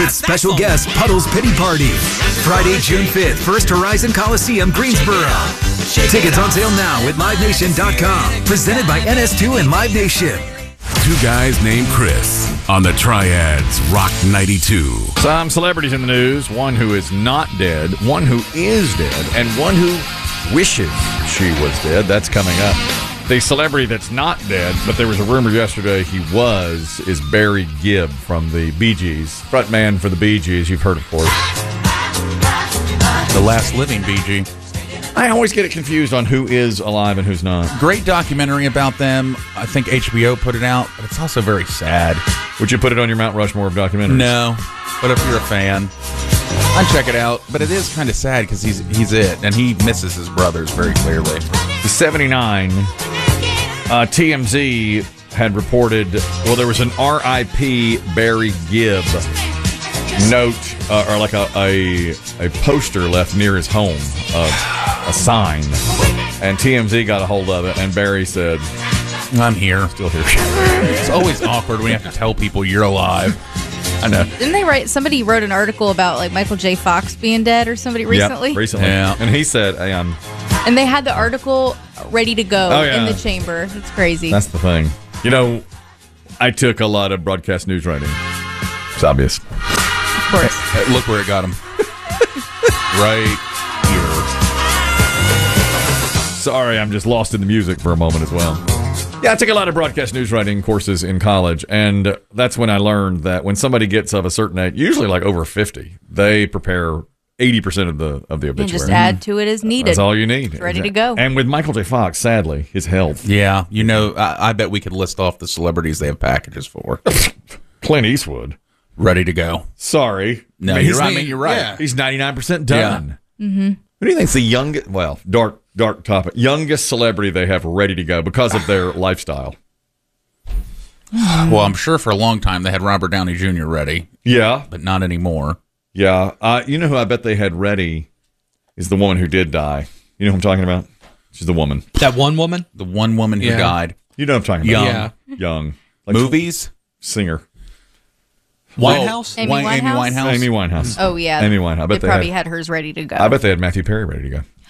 It's special guest Puddle's Pity Party. Friday, June 5th, First Horizon Coliseum, Greensboro. Tickets on sale now at LiveNation.com. Presented by NS2 and Live Nation. Two guys named Chris on the Triads Rock 92. Some celebrities in the news. One who is not dead, one who is dead, and one who wishes she was dead. That's coming up. The celebrity that's not dead, but there was a rumor yesterday he is Barry Gibb from the Bee Gees. Frontman for the Bee Gees, you've heard, of course. The last living Bee Gee. I always get it confused on who is alive and who's not. Great documentary about them. I think HBO put it out, but it's also very sad. Would you put it on your Mount Rushmore of documentaries? No, but if you're a fan, I'd check it out. But it is kind of sad because he's it, and he misses his brothers very clearly. He's 79. TMZ had reported, well, there was an R.I.P. Barry Gibb note, or like a poster left near his home, a sign. And TMZ got a hold of it, and Barry said, I'm here. Still here. It's always awkward when you have to tell people you're alive. I know. Didn't they write? Somebody wrote an article about like Michael J. Fox being dead or somebody recently. Yep, recently. Yeah. And he said, "Hey, and they had the article ready to go in the chamber. It's crazy. That's the thing. You know, I took a lot of broadcast news writing. It's obvious. Of course. Look where it got him. Right here. Sorry, I'm just lost in the music for a moment as well. Yeah, I took a lot of broadcast news writing courses in college, and that's when I learned that when somebody gets of a certain age, usually like over 50, they prepare 80% of the obituary. And just add to it as needed. That's all you need. It's ready to go. And with Michael J. Fox, sadly, his health. Yeah, you know, I bet we could list off the celebrities they have packages for. Clint Eastwood. Ready to go. Sorry. No, you're right. I mean, you're right. Yeah. He's 99% done. Yeah. Mm-hmm. Who do you think's the youngest, well, dark topic, youngest celebrity they have ready to go because of their lifestyle? Well, I'm sure for a long time they had Robert Downey Jr. ready. Yeah. But not anymore. Yeah. You know who I bet they had ready is the woman who did die. You know who I'm talking about? She's the woman. That one woman? The one woman who died. You know what I'm talking about. Young. Like movies? Singer. Winehouse? Amy Winehouse? Amy Winehouse. Oh, yeah. Amy Winehouse. I bet they probably had hers ready to go. I bet they had Matthew Perry ready to go.